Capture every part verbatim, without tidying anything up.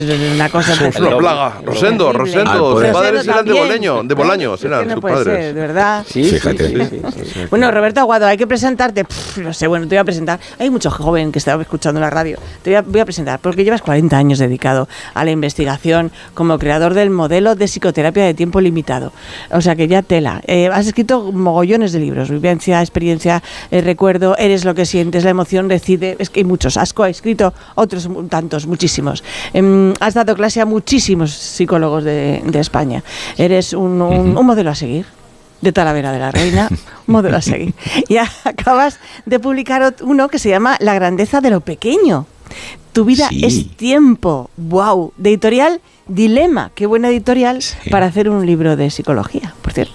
Una cosa es una plaga. Rosendo, Rosendo, sus padres eran de Boleño, de Bolaños, eran no sus puede padres. Ser, de verdad. Sí, fíjate. Sí, sí, sí, sí. Bueno, Roberto Aguado, hay que presentarte. Pff, no sé, bueno, te voy a presentar. Hay mucho joven que está escuchando la radio. Te voy a, voy a presentar, porque llevas cuarenta años dedicado a la investigación como creador del modelo de psicoterapia de tiempo limitado. O sea que ya tela. Eh, has escrito mogollones de libros. Vivencia, experiencia, eh, recuerdo, eres lo que sientes, la emoción decide. Es que hay muchos. Has coescrito otros tantos, muchísimos. Eh, has dado clase a muchísimos psicólogos de, de España. Eres un, un, un modelo a seguir. De Talavera de la Reina, un modelo a seguir. Y acabas de publicar uno que se llama La grandeza de lo pequeño. Tu vida sí. es tiempo. ¡Wow! De editorial Dilema. Qué buena editorial sí. para hacer un libro de psicología, por cierto.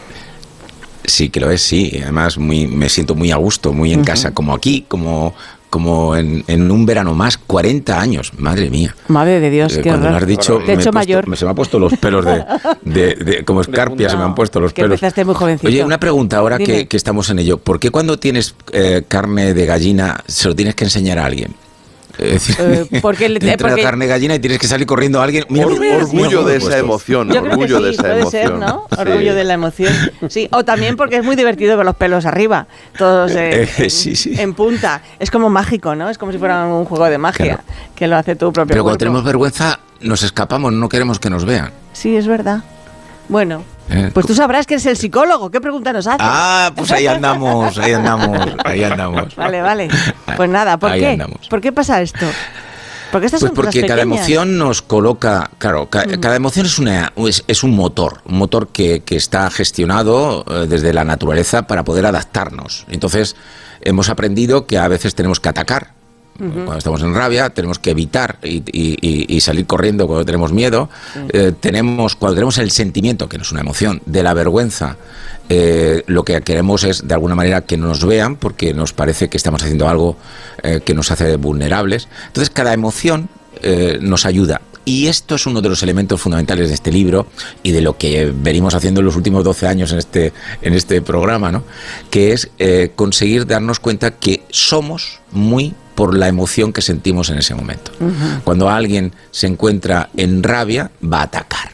Sí, que lo es, sí. Además, muy, me siento muy a gusto, muy en uh-huh. casa, como aquí, como... como en, en un verano más, cuarenta años, madre mía. Madre de Dios, eh, qué Cuando horror. me has dicho, Te he hecho me mayor. Puesto, me, se me han puesto los pelos de, de, de como escarpia, se me han puesto los que pelos. Empezaste muy jovencito. Oye, una pregunta ahora que, que estamos en ello. ¿Por qué cuando tienes eh, carne de gallina se lo tienes que enseñar a alguien? Es decir, eh, porque te entra porque... carne de gallina y tienes que salir corriendo a alguien. Mira, Or, mira, orgullo de esa emoción. Yo orgullo creo que sí, de esa puede emoción. Ser, ¿no? Orgullo sí. de la emoción. Sí, o también porque es muy divertido ver los pelos arriba, todos eh, eh, sí, sí. en punta. Es como mágico, ¿no? Es como si fuera un juego de magia, claro. que lo hace tu propio Pero cuerpo. cuando tenemos vergüenza nos escapamos, no queremos que nos vean. Sí, es verdad. Bueno, eh, pues tú sabrás que eres el psicólogo. ¿Qué pregunta nos haces? Ah, pues ahí andamos, ahí andamos, ahí andamos. Vale, vale. Pues nada, ¿por ahí qué? Andamos. ¿Por qué pasa esto? Porque estas pues son porque cada pequeñas. emoción nos coloca, claro, ca, mm. cada emoción es una es, es un motor, un motor que, que está gestionado eh, desde la naturaleza para poder adaptarnos. Entonces, hemos aprendido que a veces tenemos que atacar. Uh-huh. Cuando estamos en rabia, tenemos que evitar y, y, y salir corriendo cuando tenemos miedo. Uh-huh. Eh, tenemos, cuando tenemos el sentimiento, que no es una emoción, de la vergüenza, eh, lo que queremos es, de alguna manera, que nos vean, porque nos parece que estamos haciendo algo eh, que nos hace vulnerables. Entonces, cada emoción eh, nos ayuda. Y esto es uno de los elementos fundamentales de este libro y de lo que venimos haciendo en los últimos doce años en este, en este programa, ¿no? Que es eh, conseguir darnos cuenta que somos muy por la emoción que sentimos en ese momento. Uh-huh. Cuando alguien se encuentra en rabia, va a atacar.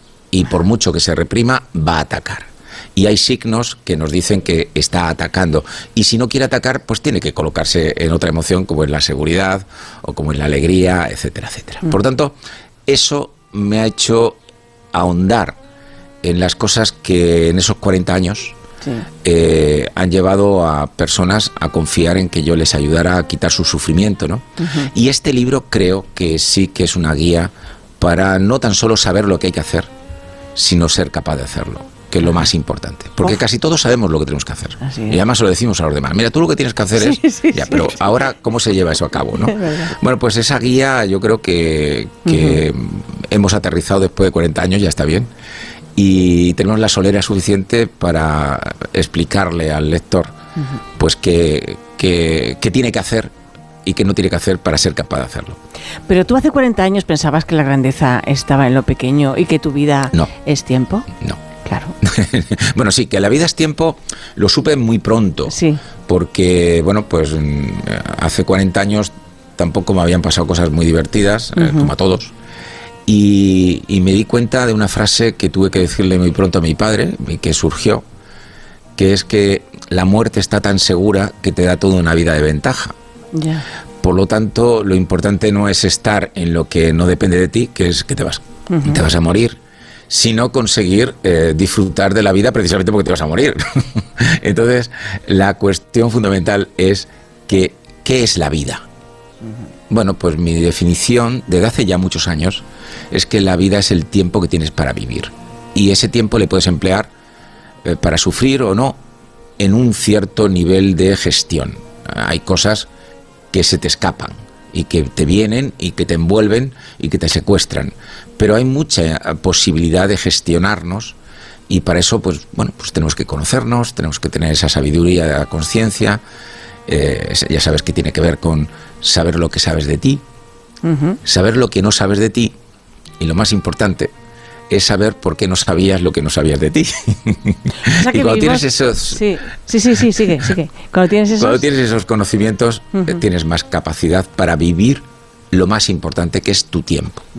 Y por mucho que se reprima, va a atacar. Y hay signos que nos dicen que está atacando. Y si no quiere atacar, pues tiene que colocarse en otra emoción, como en la seguridad, o como en la alegría, etcétera, etcétera. Mm. Por tanto, eso me ha hecho ahondar en las cosas que en esos cuarenta años sí. eh, han llevado a personas a confiar en que yo les ayudara a quitar su sufrimiento, ¿no? Uh-huh. Y este libro creo que sí que es una guía para no tan solo saber lo que hay que hacer, sino ser capaz de hacerlo, que es lo más importante, porque Uf. casi todos sabemos lo que tenemos que hacer y además se lo decimos a los demás, mira, tú lo que tienes que hacer sí, es sí, ya, sí. pero ahora ¿cómo se lleva eso a cabo, no? Bueno, pues esa guía yo creo que, que uh-huh. hemos aterrizado después de cuarenta años, ya está bien, y tenemos la solera suficiente para explicarle al lector uh-huh. pues que, que, que tiene que hacer y que no tiene que hacer para ser capaz de hacerlo. Pero tú hace cuarenta años pensabas que la grandeza estaba en lo pequeño y que tu vida no. es tiempo. No. Claro. Bueno, sí, que la vida es tiempo, lo supe muy pronto. Sí. Porque, bueno, pues hace cuarenta años tampoco me habían pasado cosas muy divertidas, uh-huh. eh, como a todos. Y, y me di cuenta de una frase que tuve que decirle muy pronto a mi padre, y que surgió, que es que la muerte está tan segura que te da toda una vida de ventaja. Ya. Por lo tanto, lo importante no es estar en lo que no depende de ti, que es que te vas, uh-huh. te vas a morir, sino conseguir eh, disfrutar de la vida precisamente porque te vas a morir. Entonces, la cuestión fundamental es que, ¿qué es la vida? Uh-huh. Bueno, pues mi definición desde hace ya muchos años es que la vida es el tiempo que tienes para vivir. Y ese tiempo le puedes emplear eh, para sufrir o no en un cierto nivel de gestión. Hay cosas que se te escapan y que te vienen y que te envuelven y que te secuestran, pero hay mucha posibilidad de gestionarnos y para eso pues bueno pues tenemos que conocernos, tenemos que tener esa sabiduría de la conciencia, eh, ya sabes que tiene que ver con saber lo que sabes de ti, uh-huh. saber lo que no sabes de ti y lo más importante es saber por qué no sabías lo que no sabías de ti. O sea que y cuando vivimos... tienes esos sí, sí, sí, sí, sigue, sigue. Cuando tienes esos, cuando tienes esos conocimientos, uh-huh. tienes más capacidad para vivir lo más importante, que es tu tiempo.